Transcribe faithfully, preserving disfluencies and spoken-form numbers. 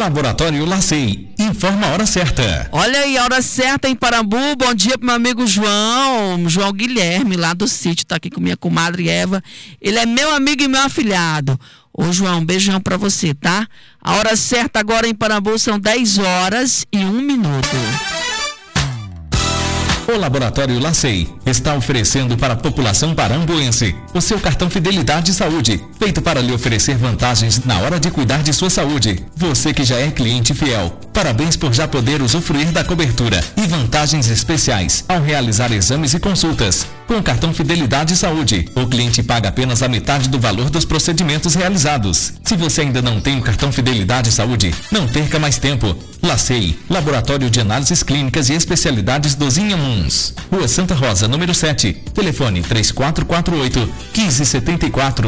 Laboratório Lacei, informa a hora certa. Olha aí, a hora certa em Parambu. Bom dia pro meu amigo João, João Guilherme, lá do sítio, tá aqui com minha comadre Eva. Ele é meu amigo e meu afilhado. Ô João, um beijão pra você, tá? A hora certa agora em Parambu são dez horas e um minuto. O Laboratório Lacei está oferecendo para a população parambuense o seu cartão Fidelidade Saúde, feito para lhe oferecer vantagens na hora de cuidar de sua saúde. Você que já é cliente fiel, parabéns por já poder usufruir da cobertura e vantagens especiais ao realizar exames e consultas. Com o cartão Fidelidade Saúde, o cliente paga apenas a metade do valor dos procedimentos realizados. Se você ainda não tem o cartão Fidelidade Saúde, não perca mais tempo. Lacei, Laboratório de Análises Clínicas e Especialidades dos Inhamuns. Rua Santa Rosa, número sete. Telefone três quatro quatro oito, um cinco sete quatro.